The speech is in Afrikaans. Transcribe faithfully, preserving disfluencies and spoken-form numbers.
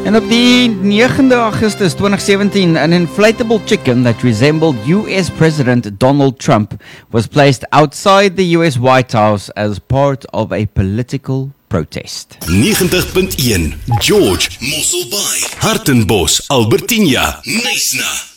En op die negende Augustus twintig sewentien, an inflatable chicken that resembled U S President Donald Trump was placed outside the U S White House as part of a political protest. negentig punt een George Mosselbaai, Hartenbos, Albertinia, Knysna.